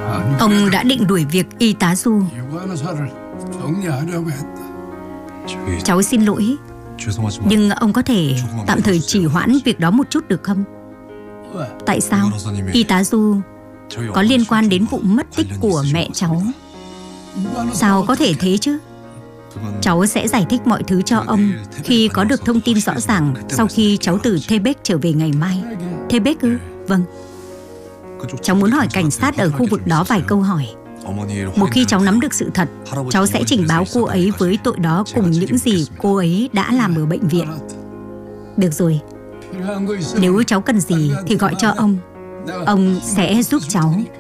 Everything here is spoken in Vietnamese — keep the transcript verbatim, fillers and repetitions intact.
Ông đã định đuổi việc y tá Du. Cháu xin lỗi, nhưng ông có thể tạm thời trì hoãn việc đó một chút được không? Tại sao? Y tá Du có liên quan đến vụ mất tích của mẹ cháu. Sao có thể thế chứ? Cháu sẽ giải thích mọi thứ cho ông khi có được thông tin rõ ràng sau khi cháu từ Thebes trở về ngày mai. Thebes ư? Vâng. Cháu muốn hỏi cảnh sát ở khu vực đó vài câu hỏi. Một khi cháu nắm được sự thật, cháu sẽ trình báo cô ấy với tội đó cùng những gì cô ấy đã làm ở bệnh viện. Được rồi. Nếu cháu cần gì thì gọi cho ông. Ông sẽ giúp cháu.